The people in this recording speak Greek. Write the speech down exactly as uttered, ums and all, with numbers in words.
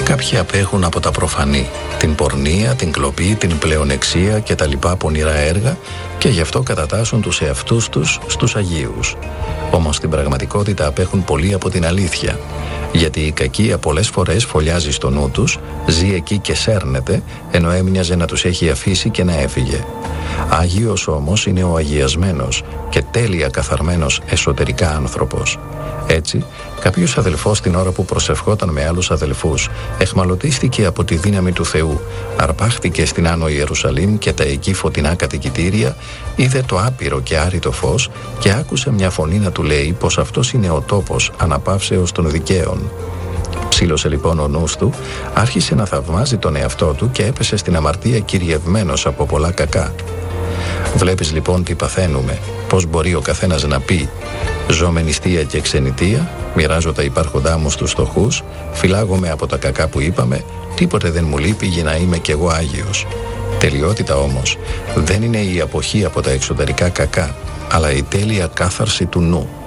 Κάποιοι απέχουν από τα προφανή, την πορνεία, την κλοπή, την πλεονεξία και τα λοιπά πονηρά έργα και γι' αυτό κατατάσσουν τους εαυτούς τους στους Αγίους. Όμως στην πραγματικότητα απέχουν πολύ από την αλήθεια, γιατί η κακία πολλές φορές φωλιάζει στο νου τους, ζει εκεί και σέρνεται, ενώ έμοιαζε να τους έχει αφήσει και να έφυγε. Άγιος όμως είναι ο αγιασμένος και τέλεια καθαρμένος εσωτερικά άνθρωπος. Έτσι, κάποιος αδελφός την ώρα που προσευχόταν με άλλους αδελφούς εχμαλωτίστηκε από τη δύναμη του Θεού, αρπάχτηκε στην Άνω Ιερουσαλήμ και τα εκεί φωτεινά κατοικητήρια, είδε το άπειρο και άρρητο φως και άκουσε μια φωνή να του λέει πως αυτός είναι ο τόπος αναπαύσεως των δικαίων. Ψήλωσε λοιπόν ο νους του, άρχισε να θαυμάζει τον εαυτό του και έπεσε στην αμαρτία κυριευμένος από πολλά κακά. Βλέπεις λοιπόν τι παθαίνουμε, πώς μπορεί ο καθένας να πει «Ζω με νηστεία και ξενιτεία, μοιράζω τα υπάρχοντά μου στους φτωχούς, φυλάγομαι από τα κακά που είπαμε, τίποτε δεν μου λείπει για να είμαι κι εγώ Άγιος». Τελειότητα όμως δεν είναι η αποχή από τα εξωτερικά κακά, αλλά η τέλεια κάθαρση του νου.